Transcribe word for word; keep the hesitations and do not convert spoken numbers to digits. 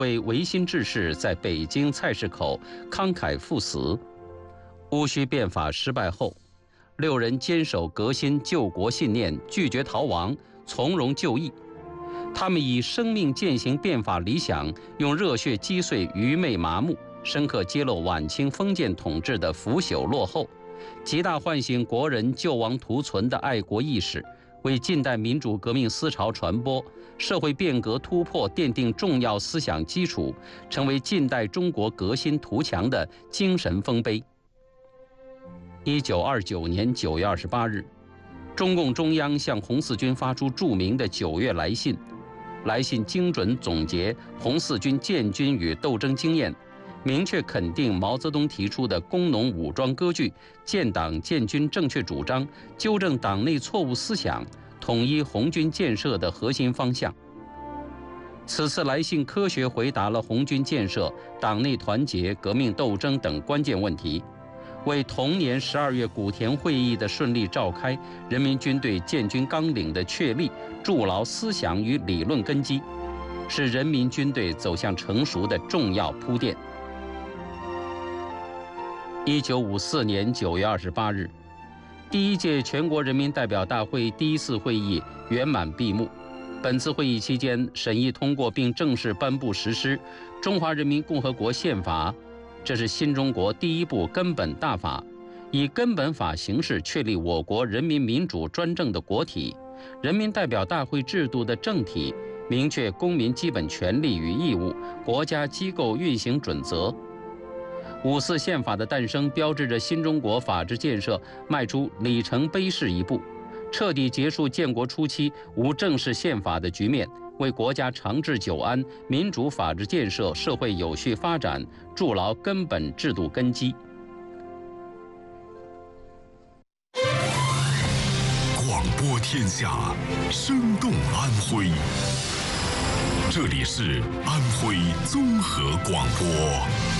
为维新志士在北京菜市口慷慨赴死。戊戌变法失败后，六人坚守革新救国信念，拒绝逃亡，从容就义。他们以生命践行变法理想，用热血击碎愚昧麻木，深刻揭露晚清封建统治的腐朽落后，极大唤醒国人救亡图存的爱国意识，为近代民主革命思潮传播、社会变革突破奠定重要思想基础，成为近代中国革新图强的精神丰碑。一九二九年九月二十八日，中共中央向红四军发出著名的九月来信，来信精准总结红四军建军与斗争经验，明确肯定毛泽东提出的工农武装割据、建党建军正确主张，纠正党内错误思想，统一红军建设的核心方向。此次来信科学回答了红军建设、党内团结、革命斗争等关键问题，为同年十二月古田会议的顺利召开、人民军队建军纲领的确立筑牢思想与理论根基，是人民军队走向成熟的重要铺垫。一九五四年九月二十八日，第一届全国人民代表大会第一次会议圆满闭幕。本次会议期间，审议通过并正式颁布实施《中华人民共和国宪法》，这是新中国第一部根本大法，以根本法形式确立我国人民民主专政的国体、人民代表大会制度的政体，明确公民基本权利与义务、国家机构运行准则。五四宪法的诞生，标志着新中国法治建设迈出里程碑式一步，彻底结束建国初期无正式宪法的局面，为国家长治久安、民主法治建设、社会有序发展筑牢根本制度根基。 广播天下，生动安徽。这里是安徽综合广播。